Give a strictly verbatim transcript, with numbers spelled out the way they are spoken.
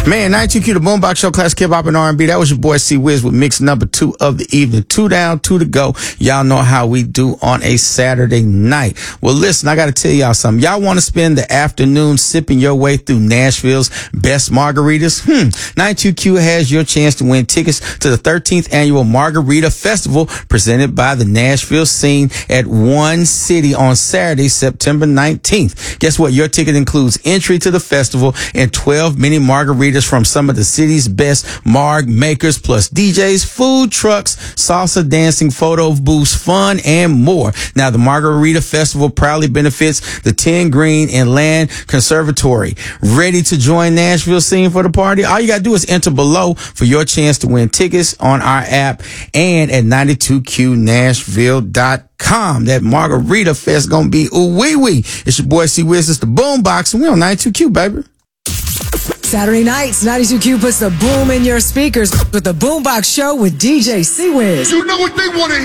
Man, ninety-two Q, the Boombox Show, classic hip hop and R and B. That was your boy C Wiz with mix number two of the evening. Two down, two to go. Y'all know how we do on a Saturday night. Well, listen, I got to tell y'all something. Y'all want to spend the afternoon sipping your way through Nashville's best margaritas? Hmm. ninety-two Q has your chance to win tickets to the thirteenth annual Margarita Festival presented by the Nashville Scene at One City on Saturday, September nineteenth. Guess what? Your ticket includes entry to the festival and twelve mini margaritas from some of the city's best marg makers, plus D Js, food trucks, salsa dancing, photo booths, fun, and more. Now, the Margarita Festival proudly benefits the ten Green and Land Conservatory. Ready to join Nashville Scene for the party? All you got to do is enter below for your chance to win tickets on our app and at ninety-two Q Nashville dot com. That Margarita Fest gonna be ooh wee wee. It's your boy C Wiz, it's the Boombox, and we on ninety-two Q, baby. Saturday nights, ninety-two Q puts the boom in your speakers with the Boombox Show with D J C Wiz. You know what they want to